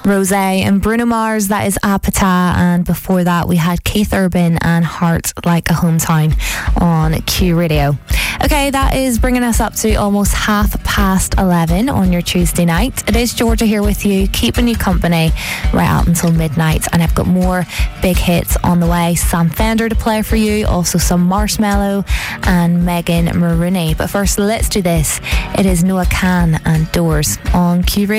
Rosé and Bruno Mars, that is Apata, and before that we had Keith Urban and Heart Like a Hometown on Q Radio. Okay, that is bringing us up to almost 11:30 on your Tuesday night. It is Georgia here with you, keeping you company right up until midnight, and I've got more big hits on the way. Sam Fender to play for you, also some Marshmello and Megan Maroney. But first, let's do this. It is Noah Kahan and Doors on Q Radio.